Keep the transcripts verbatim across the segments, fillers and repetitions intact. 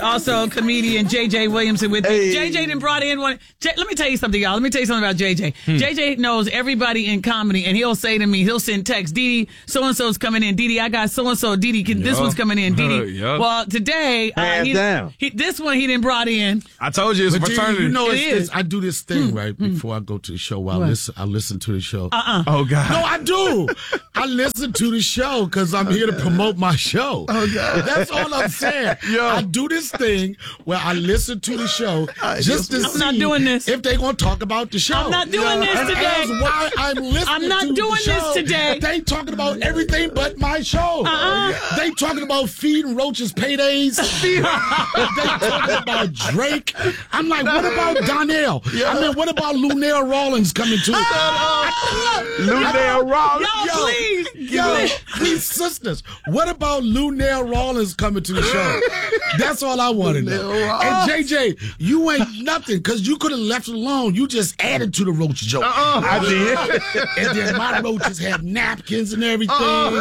Also, comedian J J Williamson with Hey. me. J J done brought in one. J- let me tell you something, y'all. Let me tell you something about J J. Hmm. J J knows everybody in comedy, and he'll say to me, he'll send text, Dee Dee, so-and-so's coming in. Dee Dee, I got so-and-so. Dee Dee, can- this Yeah. one's coming in. Dee Dee. Yeah. Well, today, uh, Hands he, down. he, this one he didn't brought in. I told you it's a But you, fraternity. you know, It it's, is. it's, I do this thing right before I go to the show. I listen, I listen to the show. Uh-uh. oh, God. No, I do. I listen to the show because I'm here to promote my show. Oh, God. That's all I'm saying. Yo. I do this thing where I listen to the show just to I'm see not doing this. if they're going to talk about the show. I'm not doing this and today. That's why I'm listening I'm not to doing the show. this today. They talking about everything but my show. Uh-uh. They talking about feeding roaches paydays. they talking about Drake. I'm like, what about Donnell? I mean, what about Lunaire Rawlins coming to Lunaire Rawlins. Y'all, please. Yo, these sisters. What about Lunaire Rawlins coming to the show? That's all I want to know. And J J, you ain't nothing because you could have left it alone. You just added to the roach joke. Uh-uh. I did. And then my roaches have napkins and everything.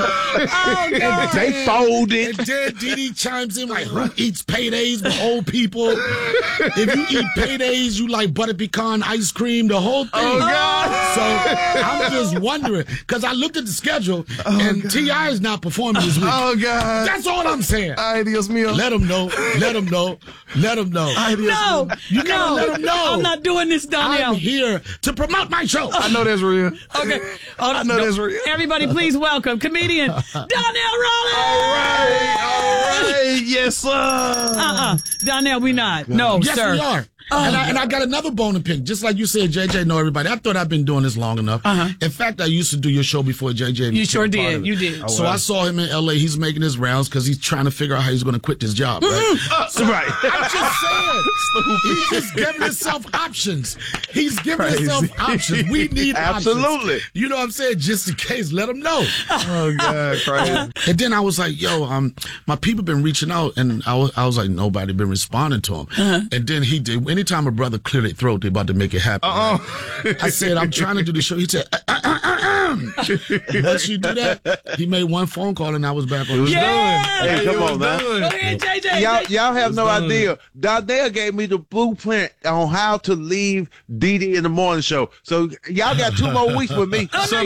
Oh, God. They folded. And then Dee Dee chimes in like, who eats paydays with old people? If you eat paydays, you like butter pecan ice cream, the whole thing. Oh, God. So I'm just wondering, because I looked at the schedule, and T I is not performing this week. Oh, God. That's all I'm saying. Ay, Dios mío. Let them know. Let them know. Let them know. Ay, Dios No, mío. You gotta no, let 'em know. I'm not doing this, Donnell. I'm here to promote my show. I know that's real. Okay. Oh, I know no. that's real. Everybody, please welcome comedian Donnell Rawlins. All right. All right. Yes, sir. Uh-uh. Donnell, we not. No, Yes, sir. we are. And, I, and I got another bone to pick. Just like you said, J J know everybody. I thought I've been doing this long enough. Uh-huh. In fact, I used to do your show before J J. You sure became part did. of it. You did. So I saw him in L A. He's making his rounds because he's trying to figure out how he's going to quit this job. Right? So, right. I'm just saying. He's just giving himself options. He's giving Crazy. himself options. We need Absolutely. options. You know what I'm saying? Just in case, let him know. Oh, God. Crazy. And then I was like, yo, um, my people been reaching out, and I was, I was like, nobody been responding to him. Uh-huh. And then he did. Anytime a brother clear their throat, they about to make it happen. Uh-uh. I said, I'm trying to do the show. He said, uh, uh, uh, uh, uh. Once you do that, he made one phone call, and I was back on the show. Yeah. Hey, come on, man. Go ahead, J J. Y'all, y'all have no idea. Donnell gave me the blueprint on how to leave Dee Dee in the morning show. So y'all got two more weeks with me. Shut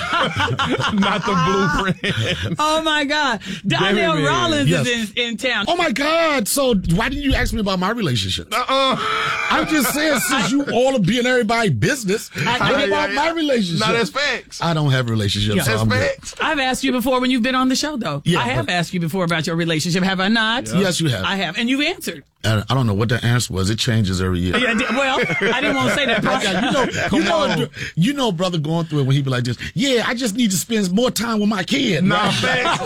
up. Not the blueprint. Oh, my God. Donnell Baby. Rawlins Yes. is in, in town. Oh my God! So why didn't you ask me about my relationship? Uh-uh. I'm just saying, since you all are being everybody's business, I- what I- about yeah, my yeah. relationship? No, that's facts. I don't have relationships. Yeah. so That's I'm good. facts. I've asked you before when you've been on the show, though. Yeah, I have but- asked you before about your relationship, have I not? Yes, you have. I have, and you've answered. And I don't know what the answer was. It changes every year. Yeah, I did- well, I didn't want to say that. I got- you know, you know, you know, brother going through it when he be like this. Yeah, I just need to spend more time with my kid. Nah, Right?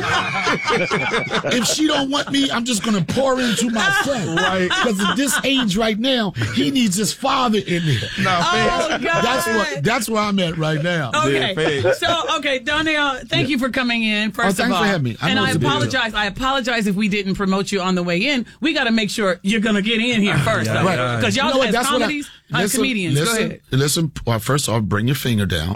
facts. If she don't want me, I'm just gonna pour into my son. Right. Because at this age right now, he needs his father in there. Nah, facts. Oh, God. That's what. That's where I'm at right now. Okay. Yeah, facts. So, okay, Donnell, thank you for coming in, first Oh, of thanks all. for having me. I and know I it's a big deal. apologize. I apologize if we didn't promote you on the way in. We got to make sure you're going to get in here first, Yeah, though. right. Because y'all You know what? as That's what I- comedies, uh, listen, comedians. Listen, Go ahead. listen. Well, first off, bring your finger down.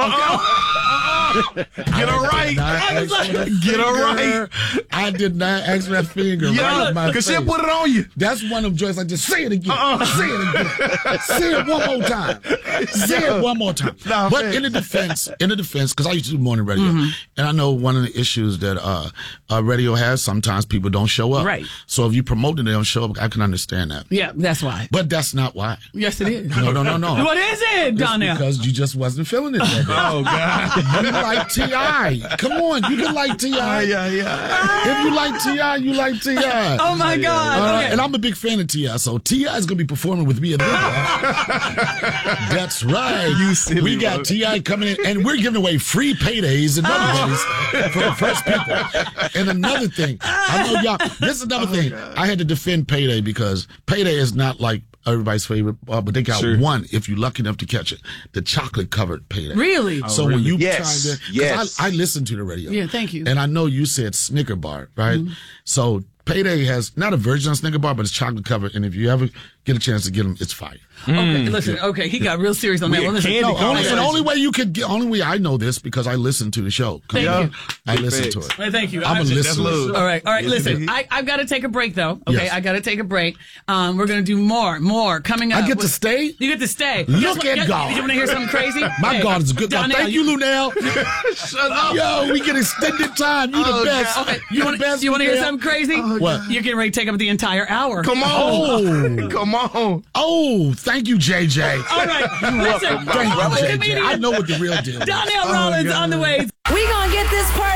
Get her right. I was like, Get her right. I did not ask for that finger. right Yeah, in my because she'll face. put it on you. That's one of them joints like just say it again. Uh-uh. Say it again. Say it one more time. Say it one more time. Nah, but man. in the defense, in the defense, because I used to do morning radio, Mm-hmm. and I know one of the issues that uh, uh, radio has, sometimes people don't show up. Right. So if you promote it, they don't show up. I can understand that. Yeah, that's why. But that's not why. Yes, it is. No, no, no, no. What is it, It's Donnell? because you just wasn't feeling it that day. Oh, God. You like T I Come on, you can like T I Yeah, yeah. If you like T I you like T I Oh, my God. All right, Okay. and I'm a big fan of T I so T I is going to be performing with me at this one. That's right. You silly we got bro. T I coming in, and we're giving away free paydays and other days for the first people. And another thing, I know y'all, this is another thing. I had to defend Payday because Payday is not like everybody's favorite, uh, but they got Sure. one if you're lucky enough to catch it. The chocolate covered Payday. Really? So when you Yes. trying to, 'cause Yes. I, I listen to the radio. Yeah, thank you. And I know you said Snicker bar, right? So Payday has not a version of Snicker bar, but it's chocolate covered. And if you ever get a chance to get them, it's fire. Okay, listen. Okay, he got real serious on that one. Listen, candy No, only, corn. the only way you could get, only way I know this because I listen to the show. Thank Yeah. you. I listen Big to facts. it. Well, thank you. I'm I- a listener. lose. All right, all right. Yes, Listen, indeed. I, I've got to take a break though. Okay, Yes. I got to take a break. Um, we're gonna do more, more coming up. I get to with- stay? You get to stay. Look Guess what- at guess- God. You want to hear something crazy? My Hey, God is good. Donnell, Thank you, Lunell. Shut up. Yo, we get extended time. You the Oh, best. God. Okay, You you the want best. you want to hear Lunell. something crazy? What? You're getting ready to take up the entire hour. Come on. Oh. Come on. Oh, thank you, J J. All right, listen. welcome, Thank I'm a you, J J. comedian. I know what the real deal is. Donnell Rollins on the way. We gonna get this part.